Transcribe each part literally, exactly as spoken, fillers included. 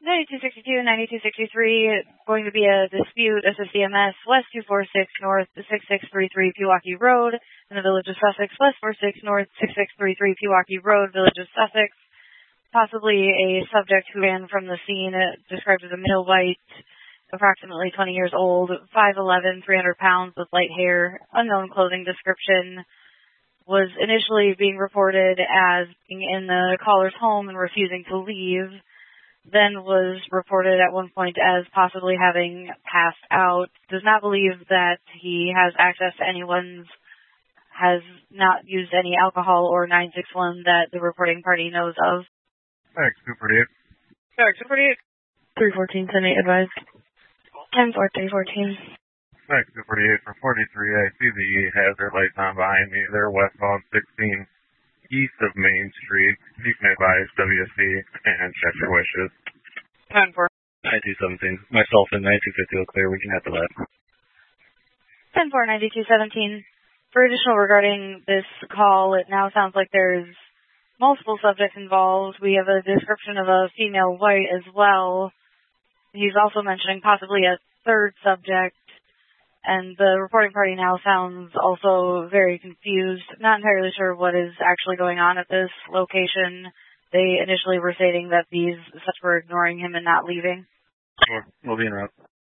ninety-two sixty-two, ninety-two sixty-three, going to be a dispute, S S D M S, West two forty-six North six six three three Pewaukee Road, in the Village of Sussex, West forty-six North six six three three Pewaukee Road, Village of Sussex. Possibly a subject who ran from the scene, uh, described as a male white, approximately twenty years old, five eleven, three hundred pounds, with light hair, unknown clothing description, was initially being reported as being in the caller's home and refusing to leave. Then was reported at one point as possibly having passed out, does not believe that he has access to anyone's, has not used any alcohol or nine six one that the reporting party knows of. Thanks, two forty-eight. Thanks, two forty-eight. three fourteen, ten eight advised. ten four, three fourteen. Thanks, two forty-eight for forty-three. I see the hazard lights on behind me. They're westbound sixteen. East of Main Street. You can advise W S C and check your wishes. ten four. ninety-two seventeen. Myself and ninety-two fifty will clear. We can head to that. ten four, ninety-two seventeen. For additional regarding this call, it now sounds like there's multiple subjects involved. We have a description of a female white as well. He's also mentioning possibly a third subject. And the reporting party now sounds also very confused, not entirely sure what is actually going on at this location. They initially were stating that these such were ignoring him and not leaving. Sure. We'll be in route.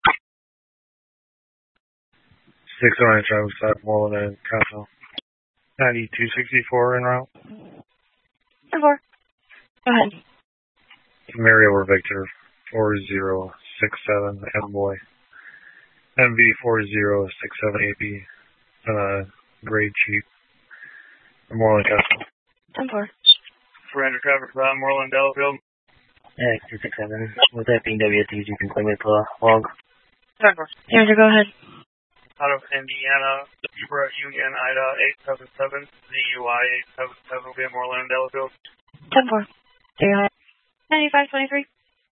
six oh nine Travis South Moreland and Castle. ninety-two sixty-four en route. ten four. Go ahead. Mary over Victor four zero six seven M boy. M V four zero six seven A B, uh, grade chief, Moreland Castle. ten four. Surrender traffic from Moreland Delafield. X two six seven, with that being W S Ds, you can claim it to a log. ten four. Andrew, go ahead. Out of Indiana, Zebra Union, Ida eight seven seven, Z U I eight seven seven will be at Moreland Delafield. ten four. ninety-five twenty-three.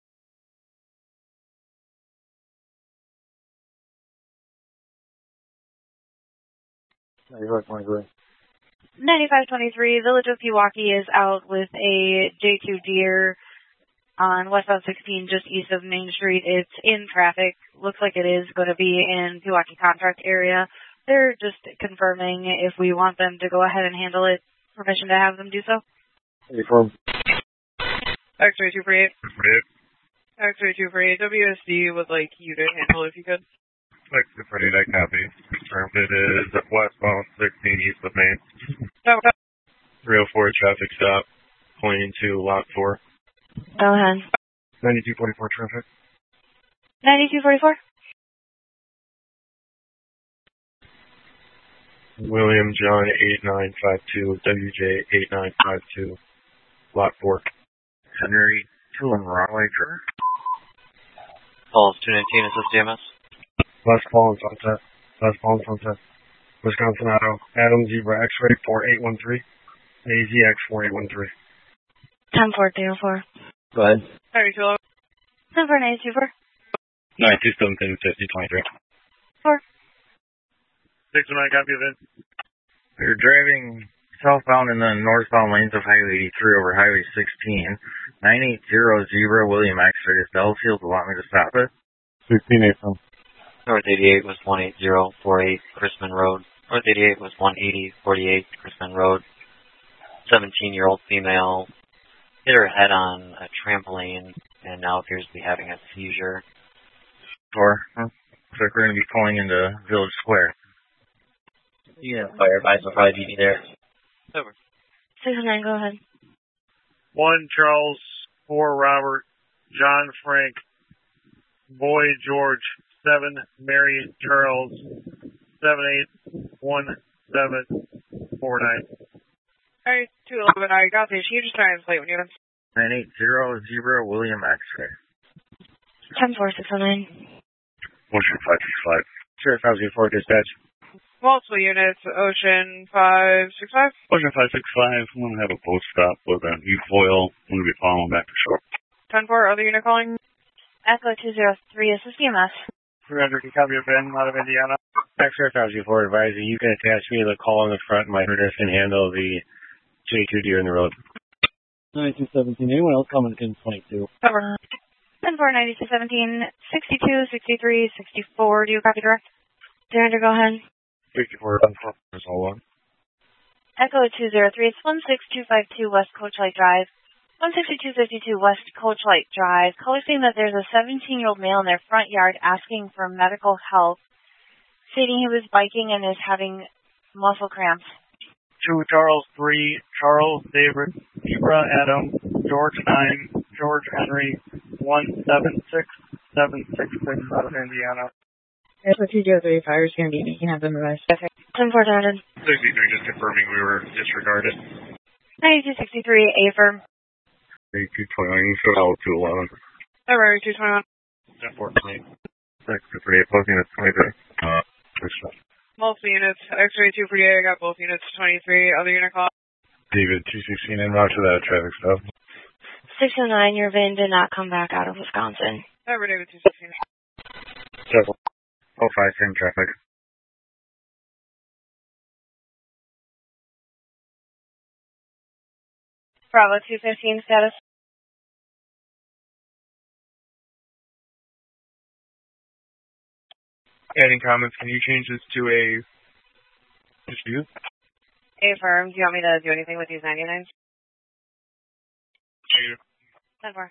ninety-five twenty-three, Village of Pewaukee is out with a J two Deer on westbound sixteen, just east of Main Street. It's in traffic. Looks like it is going to be in Pewaukee contract area. They're just confirming if we want them to go ahead and handle it. Permission to have them do so? Confirm. X-ray two forty-eight. X-ray two forty-eight. W S D would like you to handle it if you could. Thanks, two forty-eight. I copy. Confirmed it is westbound sixteen east of Main. three oh four traffic stop, pointing to lot four. Go ahead. ninety-two forty-four traffic. ninety-two forty-four. William John eight nine five two, W J eight nine five two, lot four. Henry two and Broadway Drive. Falls two nineteen, S S D M S. West Paul and Sunset. West Paul and Sunset. Wisconsin Auto. Adam Zebra X-ray four eight one three. A Z X four eight one three. ten four, three oh four. Go ahead. Henry two oh. ten four, ninety-two four. ninety-two seventeen, fifty twenty-three. four. six oh nine, copy of it. You're driving southbound in the northbound lanes of Highway eighty-three over Highway sixteen. nine eight zero Zebra William X-ray is Delafield. Want me to stop it? sixteen eight from. North eighty-eight was one eight zero four eight Chrisman Road. North eighty-eight was one eighty forty-eight Chrisman Road. seventeen-year-old female hit her head on a trampoline and now appears to be having a seizure. Or, huh? Looks like we're going to be pulling into Village Square. Yeah, fire advice will probably be there. Over. six oh nine, go ahead. one Charles, four Robert, John Frank, Boy George, seven Mary Charles, seven eight one seven four nine. Alright, two eleven, I got this. You just translate when you're done. nine eight zero Zebra William X-ray. ten four, six oh nine. Ocean five six five. Sheriff Housing four dispatch. Multiple units, Ocean five six five. Ocean five six five. I'm going to have a boat stop with a U-foil. I'm going to be following back to shore. ten four, other unit calling. Echo two zero three, S S D M S. three hundred, copy of Ben, out of Indiana. X-ray Housing four advising you can attach me to the call on the front. My herders can handle the J two Deer in the road. ninety-two seventeen, anyone else coming in twenty-two? Over. ten four ninety-six seventeen sixty-two sixty-three sixty-four. Do you copy direct? Xander, go ahead. fifty-four, ten four, all one. Echo two zero three. It's one six two five two West Coachlight Drive. one sixty-two fifty-two West Coachlight Drive. Caller saying that there's a seventeen-year-old male in their front yard asking for medical help, stating he was biking and is having muscle cramps. Two Charles three, Charles David, Ibra Adam, George nine, George Henry, one seven six seven six six out of Indiana. Echo two zero three, fire's going to be making up in the rest. ten four Xander. sixty-three, just confirming we were disregarded. ninety-two sixty-three, affirm. two twenty-nine, you should out two eleven. February two twenty-one. ten four, twenty. six two forty-eight, closing at twenty-three. Uh, Multiple units. X-ray two forty-eight, I got both units twenty-three. Other unit call. David, two sixteen, en route to that traffic stop. six oh nine, your van did not come back out of Wisconsin. February David two sixteen. Several. oh five, same traffic. Bravo two fifteen, status. Adding comments, can you change this to a dispute? Affirm. Do you want me to do anything with these ninety-nines? Negative. ten four.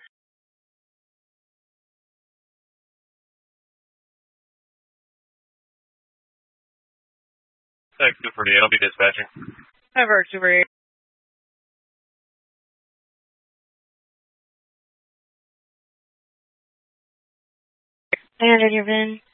six two forty-eight, I'll be dispatching. February two forty-eight. And in your van.